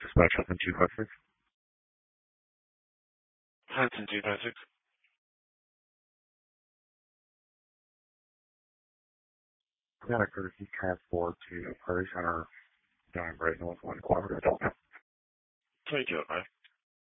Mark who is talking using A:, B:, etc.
A: Dispatch up in 256.
B: Hudson 256.
A: Got a courtesy transport to Prairie Center, down Great North 1 Cooperative Delta.
B: 2205.